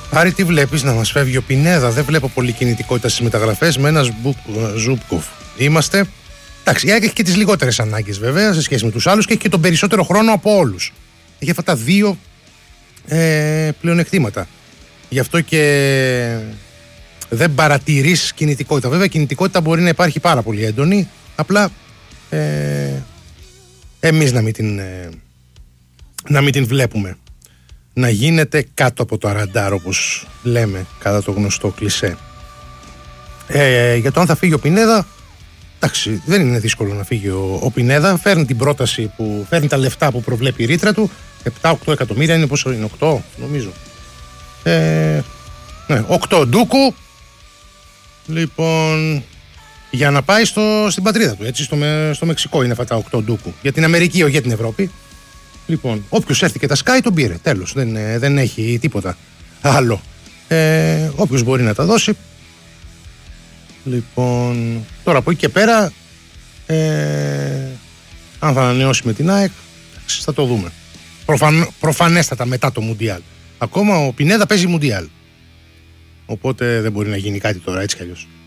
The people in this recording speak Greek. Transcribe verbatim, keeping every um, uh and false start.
Άρη, τι βλέπεις να μας φεύγει ο Πινέδα? Δεν βλέπω πολύ κινητικότητα στις μεταγραφές με ένα Ζούπκοφ. Είμαστε. Εντάξει, η ΑΕΚ έχει και τις λιγότερες ανάγκες βέβαια σε σχέση με τους άλλους και έχει και τον περισσότερο χρόνο από όλους. Έχει αυτά τα δύο ε, πλεονεκτήματα. Γι' αυτό και δεν παρατηρείς κινητικότητα. Βέβαια, κινητικότητα μπορεί να υπάρχει πάρα πολύ έντονη. Απλά ε, εμείς να μην την, ε, να μην την βλέπουμε να γίνεται κάτω από το ραντάρ, όπως λέμε κατά το γνωστό κλισέ. Ε, για το αν θα φύγει ο Πινέδα, εντάξει, δεν είναι δύσκολο να φύγει ο, ο Πινέδα. Φέρνει την πρόταση που φέρνει τα λεφτά που προβλέπει η ρήτρα του. επτά οκτώ εκατομμύρια είναι, πόσο είναι, οκτώ νομίζω. Ε, ναι, οκτώ ντούκου. Λοιπόν, για να πάει στο, στην πατρίδα του, έτσι, στο, στο Μεξικό είναι αυτά τα οκτώ ντούκου. Για την Αμερική, όχι για την Ευρώπη. Λοιπόν, όποιος έρθει και τα σκάει τον πήρε. Τέλος. Δεν, δεν έχει τίποτα άλλο. Ε, όποιος μπορεί να τα δώσει. Λοιπόν, τώρα από εκεί και πέρα, ε, αν θα ανανεώσει με την ΑΕΚ, θα το δούμε. Προφαν, προφανέστατα μετά το Μουντιάλ. Ακόμα ο Πινέδα παίζει Μουντιάλ. Οπότε δεν μπορεί να γίνει κάτι τώρα, έτσι κι αλλιώς.